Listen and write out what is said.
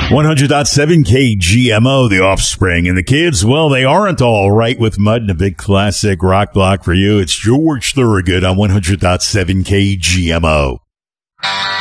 100.7 KGMO, The Offspring. And the kids, well, they aren't all right with mud, and a big classic rock block for you. It's George Thorogood on 100.7 KGMO.